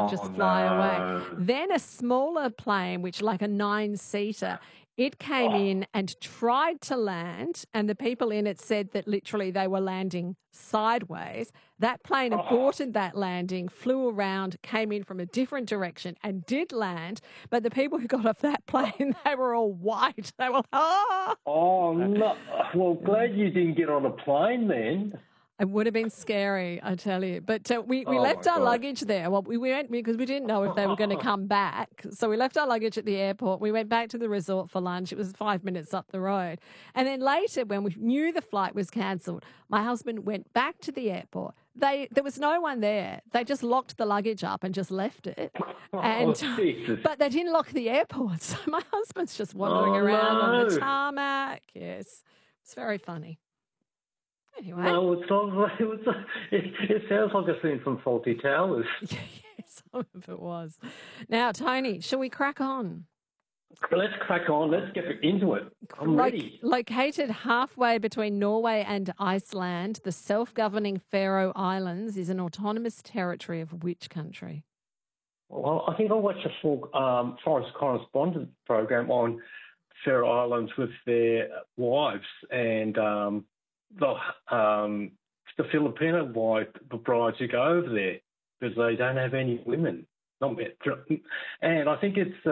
and just fly away. no. Then a smaller plane, which like a 9-seater, it came in and tried to land, and the people in it said that literally they were landing sideways. That plane aborted that landing, flew around, came in from a different direction and did land. But the people who got off that plane, they were all white. They were, Oh, no. Well, glad you didn't get on a plane then. It would have been scary, I tell you. But we Oh, left my our God. luggage there. Well, we went because we didn't know if they were going to come back. So we left our luggage at the airport. We went back to the resort for lunch. It was 5 minutes up the road. And then later, when we knew the flight was cancelled, my husband went back to the airport. There was no one there. They just locked the luggage up and just left it. And Jesus. but they didn't lock the airport. So my husband's just wandering around on the tarmac. Yes. It's very funny. Anyway. No, it's not. It sounds like a scene from Faulty Towers. Yeah, some of it was. Now, Tony, shall we crack on? Let's crack on. Let's get into it. I'm ready. Located halfway between Norway and Iceland, the self-governing Faroe Islands is an autonomous territory of which country? Well, I think I watched a full foreign correspondent program on Faroe Islands with their wives, and the Filipino brides who go over there because they don't have any women. And I think it's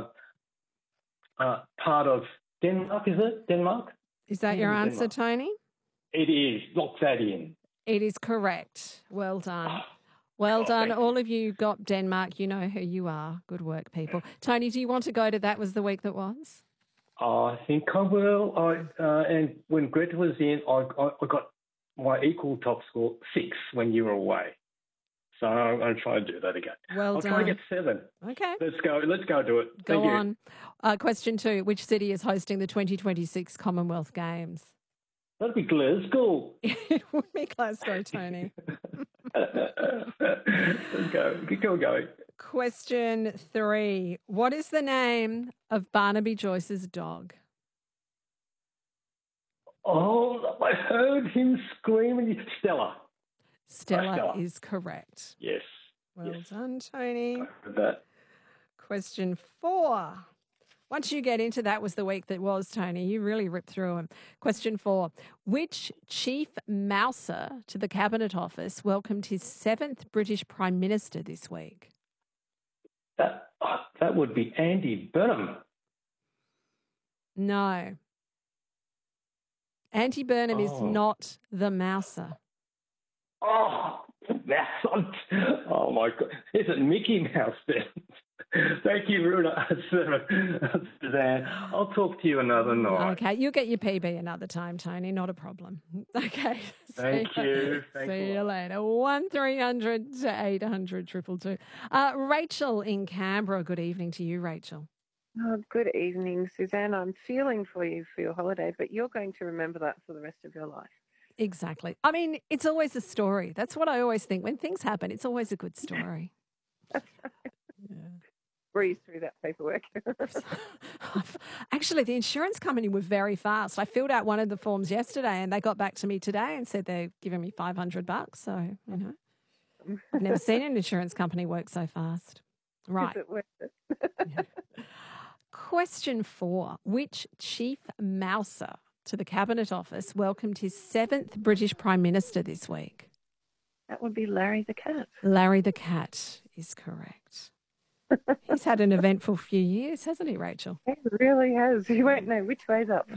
part of Denmark, is it? Denmark? Is that your answer, Tony? It is. Lock that in. It is correct. Well done. Well done. All of you got Denmark. You know who you are. Good work, people. Tony, do you want to go to That Was the Week That Was? I think I will. And when Greta was in, I got my equal top score 6 when you were away. So I'm going to try and do that again. Well I'll done. try and get 7. Okay. Let's go do it. Go Thank on. Question 2. Which city is hosting the 2026 Commonwealth Games? That'd be Glasgow. It would be Glasgow, Tony. Let's go. Keep going. Question 3. What is the name of Barnaby Joyce's dog? Oh, I heard him screaming. Stella. Stella is correct. Yes. Well done, Tony. I heard that. Question 4. Once you get into That Was the Week That Was, Tony, you really ripped through them. Question 4. Which chief mouser to the Cabinet Office welcomed his 7th British Prime Minister this week? That would be Andy Burnham. No. Andy Burnham is not the mouser. Oh, oh my God. Is it Mickey Mouse then? Thank you, Suzanne. I'll talk to you another night. Okay, you'll get your PB another time, Tony. Not a problem. Okay. Thank you. See you later. 1300 to 800 222. Rachel in Canberra. Good evening to you, Rachel. Oh, good evening, Suzanne. I'm feeling for you for your holiday, but you're going to remember that for the rest of your life. Exactly. I mean, it's always a story. That's what I always think. When things happen, it's always a good story. That's right. Yeah. Breeze through that paperwork. Actually, the insurance company were very fast. I filled out one of the forms yesterday and they got back to me today and said they're giving me $500. So, you know, I've never seen an insurance company work so fast. Right. Is it worth it? Yeah. Question 4. Which chief mouser to the Cabinet Office welcomed his 7th British Prime Minister this week? That would be Larry the cat. Larry the cat is correct. He's had an eventful few years, hasn't he, Rachel? He really has. You won't know which way's up.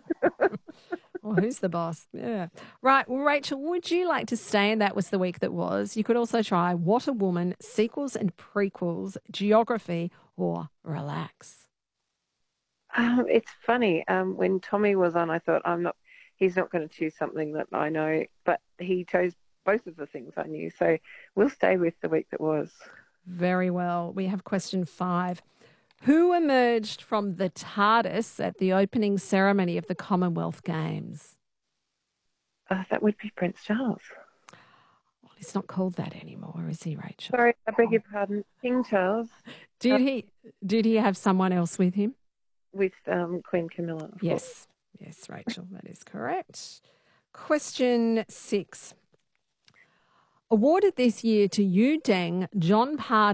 Well, who's the boss? Yeah. Right. Well, Rachel, would you like to stay in That Was the Week That Was? You could also try What a Woman, sequels and prequels, geography, or relax. It's funny. When Tommy was on, I thought he's not going to choose something that I know, but he chose both of the things I knew. So we'll stay with the week that was. Very well. We have question 5. Who emerged from the TARDIS at the opening ceremony of the Commonwealth Games? That would be Prince Charles. Well, he's not called that anymore, is he, Rachel? Sorry, I beg your pardon. King Charles. Did he have someone else with him? With Queen Camilla. Yes. Yes, Rachel, that is correct. Question 6. Awarded this year to Yu Deng, John Parr